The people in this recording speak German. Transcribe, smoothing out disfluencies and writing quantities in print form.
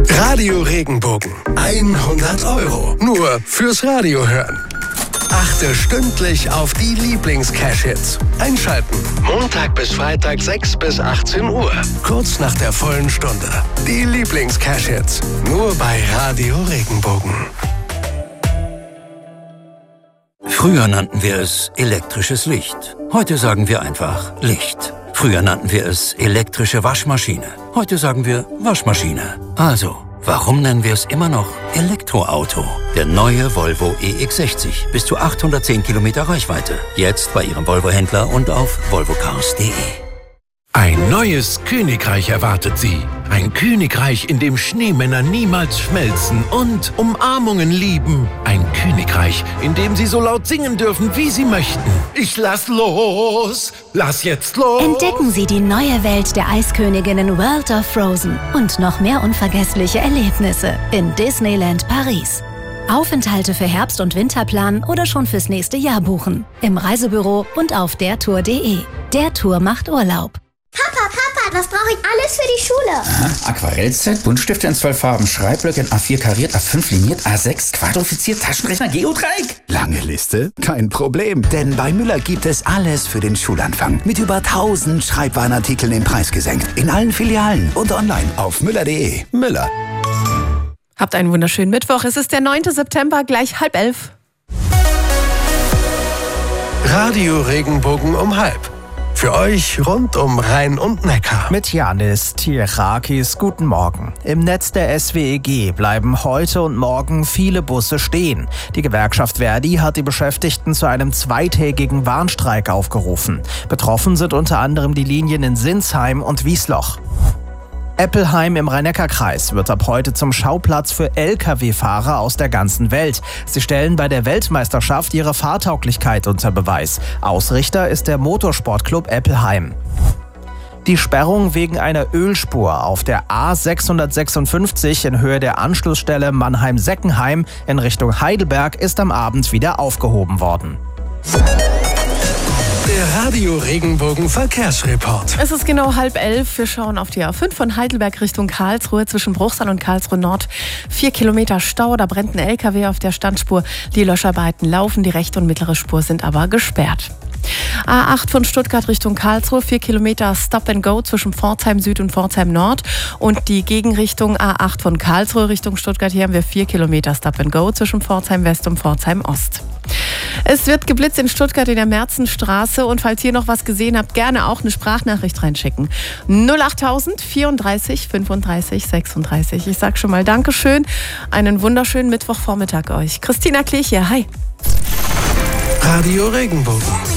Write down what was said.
Radio Regenbogen. 100 €. Nur fürs Radio hören. Achte stündlich auf die Lieblings-Cash-Hits. Einschalten. Montag bis Freitag 6 bis 18 Uhr. Kurz nach der vollen Stunde. Die Lieblings-Cash-Hits. Nur bei Radio Regenbogen. Früher nannten wir es elektrisches Licht. Heute sagen wir einfach Licht. Früher nannten wir es elektrische Waschmaschine. Heute sagen wir Waschmaschine. Also, warum nennen wir es immer noch Elektroauto? Der neue Volvo EX60. Bis zu 810 Kilometer Reichweite. Jetzt bei Ihrem Volvo-Händler und auf volvocars.de. Ein neues Königreich erwartet Sie. Ein Königreich, in dem Schneemänner niemals schmelzen und Umarmungen lieben. Ein Königreich, in dem Sie so laut singen dürfen, wie Sie möchten. Ich lass los! Lass jetzt los! Entdecken Sie die neue Welt der Eisköniginnen World of Frozen und noch mehr unvergessliche Erlebnisse in Disneyland Paris. Aufenthalte für Herbst- und Winterplan oder schon fürs nächste Jahr buchen. Im Reisebüro und auf dertour.de. Der Tour macht Urlaub. Papa, was brauche ich alles für die Schule? Aha, Aquarellset, Buntstifte in 12 Farben, Schreibblöcke in A4 kariert, A5 liniert, A6 quadrifiziert, Taschenrechner, Geodreieck. Lange Liste? Kein Problem, denn bei Müller gibt es alles für den Schulanfang. Mit über 1000 Schreibwarenartikeln den Preis gesenkt. In allen Filialen und online auf müller.de. Müller. Habt einen wunderschönen Mittwoch. Es ist der 9. September, gleich 10:30. Radio Regenbogen um 10:30. Für euch rund um Rhein und Neckar. Mit Janis Tierakis, guten Morgen. Im Netz der SWEG bleiben heute und morgen viele Busse stehen. Die Gewerkschaft Verdi hat die Beschäftigten zu einem zweitägigen Warnstreik aufgerufen. Betroffen sind unter anderem die Linien in Sinsheim und Wiesloch. Eppelheim im Rhein-Neckar-Kreis wird ab heute zum Schauplatz für Lkw-Fahrer aus der ganzen Welt. Sie stellen bei der Weltmeisterschaft ihre Fahrtauglichkeit unter Beweis. Ausrichter ist der Motorsportclub Eppelheim. Die Sperrung wegen einer Ölspur auf der A656 in Höhe der Anschlussstelle Mannheim-Seckenheim in Richtung Heidelberg ist am Abend wieder aufgehoben worden. Der Radio Regenbogen Verkehrsreport. Es ist genau 10:30. Wir schauen auf die A5 von Heidelberg Richtung Karlsruhe zwischen Bruchsal und Karlsruhe Nord. 4 Kilometer Stau, da brennt ein LKW auf der Standspur. Die Löscharbeiten laufen, die rechte und mittlere Spur sind aber gesperrt. A8 von Stuttgart Richtung Karlsruhe, 4 Kilometer Stop and Go zwischen Pforzheim Süd und Pforzheim Nord. Und die Gegenrichtung A8 von Karlsruhe Richtung Stuttgart, hier haben wir 4 Kilometer Stop and Go zwischen Pforzheim West und Pforzheim Ost. Es wird geblitzt in Stuttgart in der Merzenstraße und falls ihr noch was gesehen habt, gerne auch eine Sprachnachricht reinschicken. 08000 34 35 36. Ich sag schon mal Dankeschön, einen wunderschönen Mittwochvormittag euch. Christina Klech hier, hi. Radio Regenbogen.